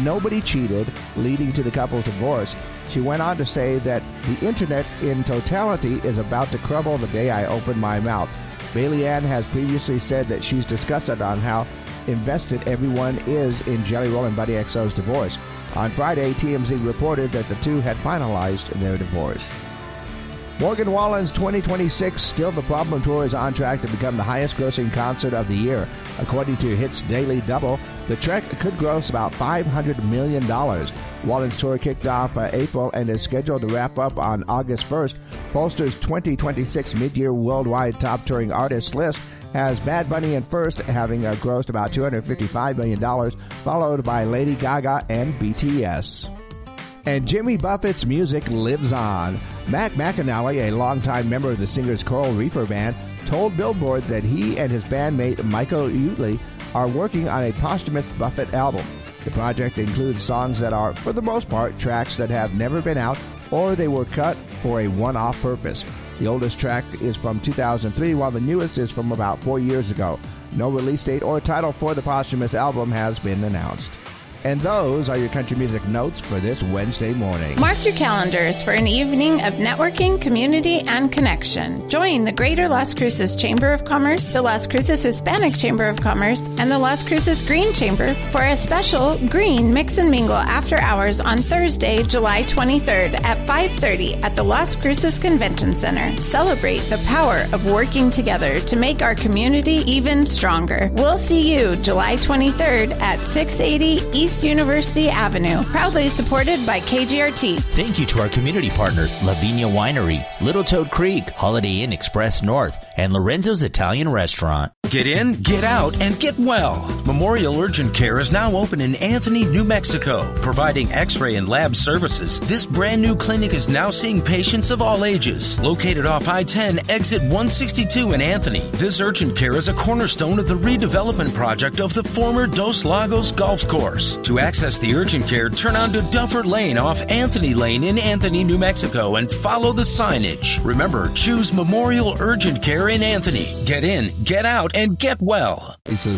nobody cheated, leading to the couple's divorce. She went on to say that the internet in totality is about to crumble the day I open my mouth. Bailey Ann has previously said that she's disgusted on how invested everyone is in Jelly Roll and Buddy XO's divorce. On Friday, TMZ reported that the two had finalized their divorce. Morgan Wallen's 2026 Still the Problem Tour is on track to become the highest-grossing concert of the year. According to Hits Daily Double, the trek could gross about $500 million. Wallen's tour kicked off April and is scheduled to wrap up on August 1st. Pollster's 2026 mid-year worldwide top touring artists list has Bad Bunny in first, having grossed about $255 million, followed by Lady Gaga and BTS. And Jimmy Buffett's music lives on. Mac McAnally, a longtime member of the Singers Coral Reefer Band, told Billboard that he and his bandmate Michael Utley are working on a posthumous Buffett album. The project includes songs that are, for the most part, tracks that have never been out or they were cut for a one-off purpose. The oldest track is from 2003, while the newest is from about 4 years ago. No release date or title for the posthumous album has been announced. And those are your country music notes for this Wednesday morning. Mark your calendars for an evening of networking, community, and connection. Join the Greater Las Cruces Chamber of Commerce, the Las Cruces Hispanic Chamber of Commerce, and the Las Cruces Green Chamber for a special Green Mix and Mingle after hours on Thursday, July 23rd at 5:30 at the Las Cruces Convention Center. Celebrate the power of working together to make our community even stronger. We'll see you July 23rd at 680 East University Avenue, proudly supported by KGRT. Thank you to our community partners, Lavinia Winery, Little Toad Creek, Holiday Inn Express North, and Lorenzo's Italian Restaurant. Get in, get out, and get well. Memorial Urgent Care is now open in Anthony, New Mexico, providing x-ray and lab services. This brand new clinic is now seeing patients of all ages. Located off I-10, exit 162 in Anthony, this urgent care is a cornerstone of the redevelopment project of the former Dos Lagos Golf Course. To access the urgent care, turn onto Duffer Lane off Anthony Lane in Anthony, New Mexico, and follow the signage. Remember, choose Memorial Urgent Care in Anthony. Get in, get out, and get well.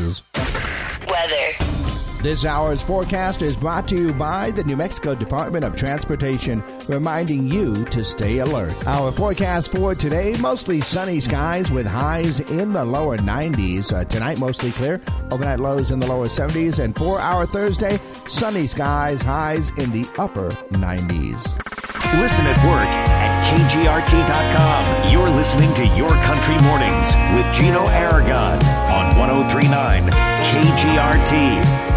Weather. This hour's forecast is brought to you by the New Mexico Department of Transportation, reminding you to stay alert. Our forecast for today, mostly sunny skies with highs in the lower 90s. Tonight, mostly clear. Overnight lows in the lower 70s. And for our Thursday, sunny skies, highs in the upper 90s. Listen at work at KGRT.com. You're listening to Your Country Mornings with Gino Aragon on 103.9 KGRT.